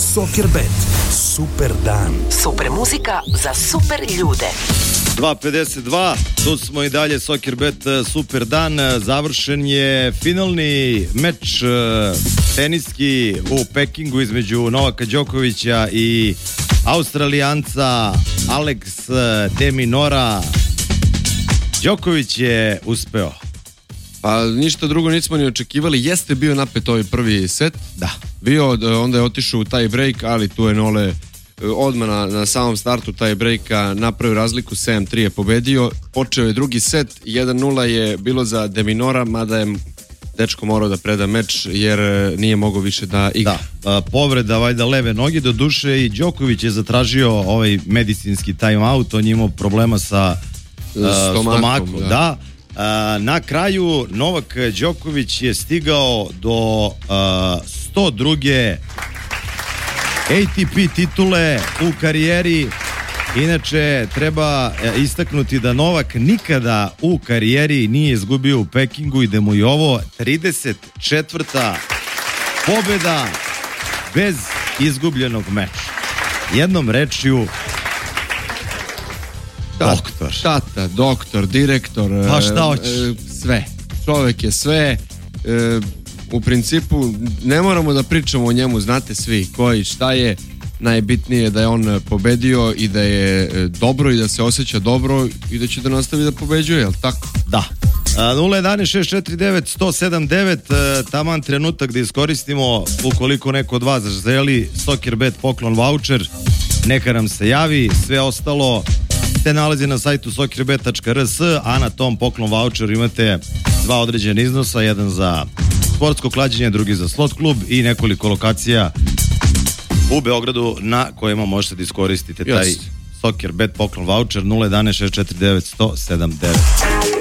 Soccerbet. Super dan. Super muzika za super ljude. 2:52, tu smo i dalje, Soccerbet, super dan. Završen je finalni meč teniski u Pekingu između Novaka Đokovića i Australijanca Alex de Minaura. Đoković je uspeo. Pa ništa drugo nismo ni očekivali. Jeste bio napet ovaj prvi set. Da. Onda je otišao u taj break, ali tu je Nole odmah na samom startu taj breaka napravio razliku, 7-3 je pobedio. Počeo je drugi set, 1-0 je bilo za de Minaura, mada je dečko morao da preda meč jer nije mogao više da igra. Da, povreda valjda leve noge, do duše i Đoković je zatražio ovaj medicinski time out, on je imao problema sa stomakom. Da. Na kraju Novak Đoković je stigao do 102. ATP titule u karijeri. Inače, treba istaknuti da Novak nikada u karijeri nije izgubio u Pekingu i da mu je ovo 34. pobjeda bez izgubljenog meča. Jednom rečju, doktor. Tata, doktor, direktor. Pa šta hoćeš? Sve. Čovjek je sve. U principu ne moramo da pričamo o njemu, znate svi koji šta je. Najbitnije je da je on pobedio i da je dobro i da se osjeća dobro i da će da nastavi da pobeđuje, jel tako? Da. 011-649-107-9, taman trenutak da iskoristimo, ukoliko neko od vas želi Soccerbet poklon voucher, neka nam se javi. Sve ostalo se nalazi na sajtu soccerbet.rs, a na tom poklon voucheru imate dva određena iznosa, jedan za sportsko klađenje, drugi za slot klub i nekoliko lokacija u Beogradu na kojima možete da iskoristite taj Soccerbet poklon voucher. 011-649-107-9.